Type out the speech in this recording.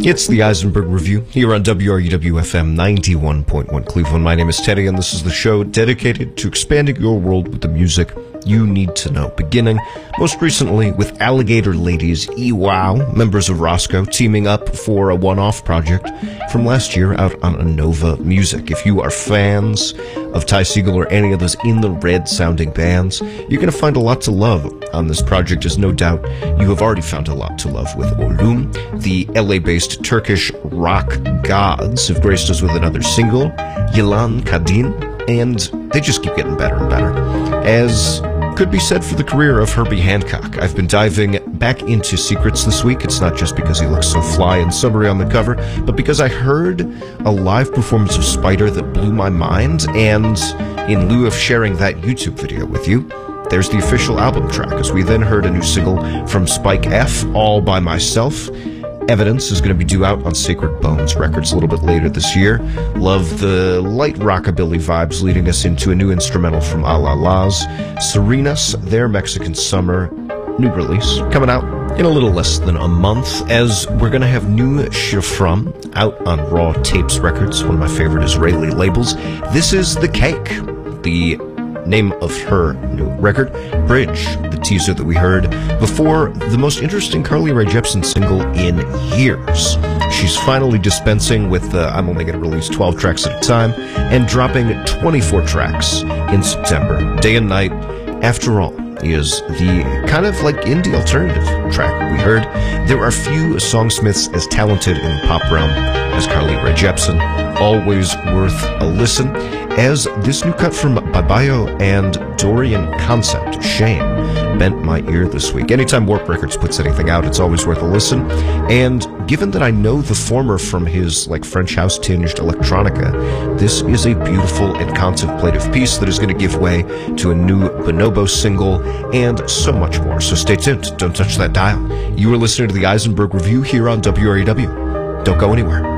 It's the Eisenberg Review here on WRUW-FM 91.1 Cleveland. My name is Teddy, and this is the show dedicated to expanding your world with the music you need to know. Beginning, most recently, with Alligator Ladies EWOW, members of Roscoe, teaming up for a one-off project from last year out on Anova Music. If you are fans of Ty Segall or any of those In the Red sounding bands, you're going to find a lot to love on this project, as no doubt you have already found a lot to love with Ölüm. The LA-based Turkish rock gods have graced us with another single, Yılan Kadın, and they just keep getting better and better. As could be said for the career of Herbie Hancock. I've been diving back into Secrets this week. It's not just because he looks so fly and summery on the cover, but because I heard a live performance of Spider that blew my mind, and in lieu of sharing that YouTube video with you, there's the official album track, as we then heard a new single from Spike F, All By Myself. Evidence is going to be due out on Sacred Bones Records a little bit later this year. Love the light rockabilly vibes leading us into a new instrumental from A La Las. Serenas, Their Mexican Summer, new release, coming out in a little less than a month, as we're going to have new Shifram out on Raw Tapes Records, one of my favorite Israeli labels. This is The Cake, the name of her new record. Bridge, the teaser that we heard before the most interesting Carly Rae Jepsen single in years. She's finally dispensing with I'm only going to release 12 tracks at a time, and dropping 24 tracks in September. Day and Night, after all, is the kind of like indie alternative track we heard. There are few songsmiths as talented in the pop realm as Carly Rae Jepsen. Always worth a listen, as this new cut from Babayo and Dorian Concept, Shame, bent my ear this week. Anytime Warp Records puts anything out, it's always worth a listen. And given that I know the former from his like French house-tinged electronica, this is a beautiful and contemplative piece that is going to give way to a new Bonobo single and so much more. So stay tuned. Don't touch that dial. You are listening to the Eisenberg Review here on WRUW. Don't go anywhere.